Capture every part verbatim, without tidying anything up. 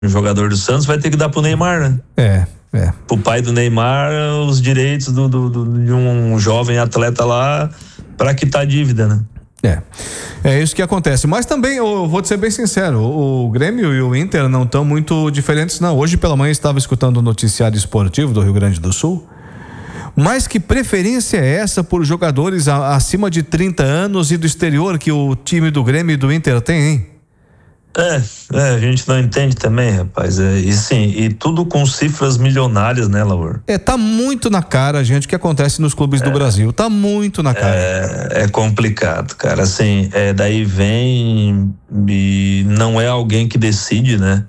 um jogador do Santos, vai ter que dar pro Neymar, né? É, é. Pro pai do Neymar, os direitos do, do, do, de um jovem atleta lá para quitar a dívida, né? É, é isso que acontece, mas também eu vou te ser bem sincero, o, o Grêmio e o Inter não estão muito diferentes não. Hoje pela manhã estava escutando o noticiário esportivo do Rio Grande do Sul, mas que preferência é essa por jogadores a, acima de trinta anos e do exterior que o time do Grêmio e do Inter tem, hein? É, é, a gente não entende também, rapaz, é, e sim, e tudo com cifras milionárias, né, Laur? É, tá muito na cara, gente, o que acontece nos clubes é, do Brasil, tá muito na cara. É, é complicado, cara, assim, é, daí vem e não é alguém que decide, né?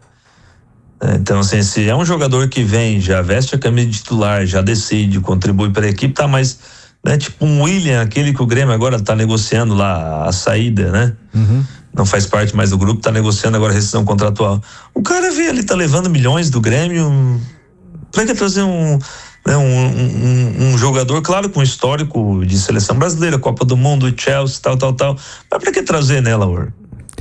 É, então, assim, se é um jogador que vem, já veste a camisa de titular, já decide, contribui para a equipe, tá, mas, né, tipo um William, aquele que o Grêmio agora tá negociando lá a saída, né? Uhum. Não faz parte mais do grupo, tá negociando agora a rescisão contratual. O cara vê ali, tá levando milhões do Grêmio, pra que trazer um, né, um, um, um jogador, claro, com histórico de seleção brasileira, Copa do Mundo, Chelsea, tal, tal, tal, mas pra que trazer, né, Laur?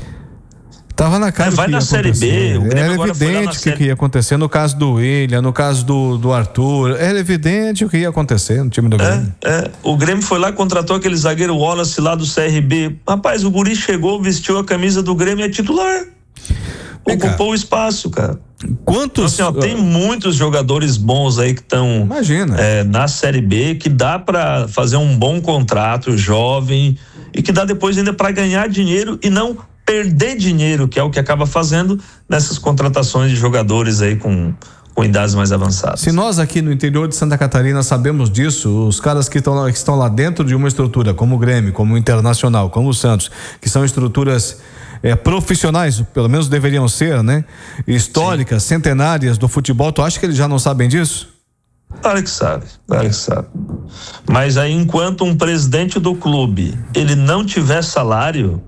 Tava na cara. É, vai que na Série B, o Grêmio era agora foi lá na evidente o série... que ia acontecer no caso do William, no caso do, do Arthur, era evidente o que ia acontecer no time do Grêmio. É, é, o Grêmio foi lá, contratou aquele zagueiro Wallace lá do C R B, rapaz, o guri chegou, vestiu a camisa do Grêmio, é titular. Vem ocupou cá. O espaço, cara. Quantos? Então, assim, ó, tem muitos jogadores bons aí que estão é, na Série B, que dá pra fazer um bom contrato, jovem, e que dá depois ainda pra ganhar dinheiro e não perder dinheiro, que é o que acaba fazendo nessas contratações de jogadores aí com, com idades mais avançadas. Se nós aqui no interior de Santa Catarina sabemos disso, os caras que estão, que estão lá dentro de uma estrutura como o Grêmio, como o Internacional, como o Santos, que são estruturas é, profissionais, pelo menos deveriam ser, né? Históricas, sim, centenárias do futebol, tu acha que eles já não sabem disso? Claro que sabe, claro que sabe. Mas aí, enquanto um presidente do clube, ele não tiver salário,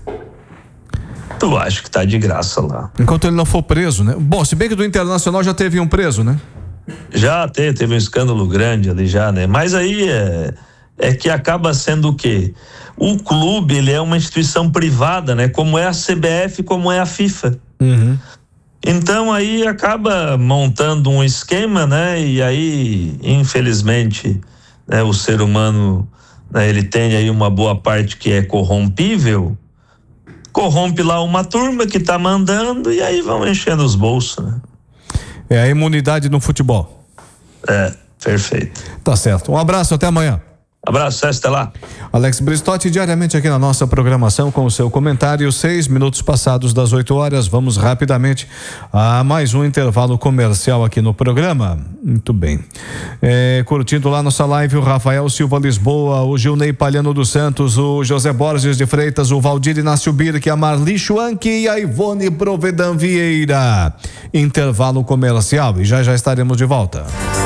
tu acha que tá de graça lá. Enquanto ele não for preso, né? Bom, se bem que do Internacional já teve um preso, né? Já teve, teve um escândalo grande ali já, né? Mas aí é, é que acaba sendo o quê? O clube, ele é uma instituição privada, né? Como é a C B F, como é a FIFA. Uhum. Então aí acaba montando um esquema, né? E aí, infelizmente, né, o ser humano, né, ele tem aí uma boa parte que é corrompível, corrompe lá uma turma que tá mandando e aí vão enchendo os bolsos, né? É a imunidade no futebol. É, perfeito. Tá certo. Um abraço, até amanhã. Abraço, César, até lá. Alex Bristotti, diariamente aqui na nossa programação com o seu comentário, seis minutos passados das oito horas, vamos rapidamente a mais um intervalo comercial aqui no programa. Muito bem. É, curtindo lá nossa live o Rafael Silva Lisboa, o Gilney Palhano dos Santos, o José Borges de Freitas, o Valdir Inácio Birque, a Marli Schwank e a Ivone Provedan Vieira. Intervalo comercial e já já estaremos de volta.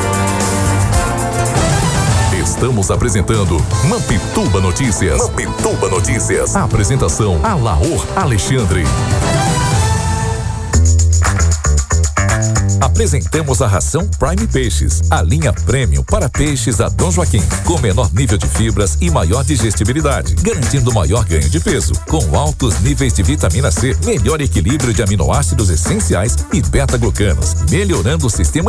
Estamos apresentando Mampituba Notícias. Mampituba Notícias. A apresentação Alaor Alexandre. Apresentamos a ração Prime Peixes, a linha Premium para peixes a Dom Joaquim, com menor nível de fibras e maior digestibilidade, garantindo maior ganho de peso, com altos níveis de vitamina C, melhor equilíbrio de aminoácidos essenciais e beta-glucanos, melhorando o sistema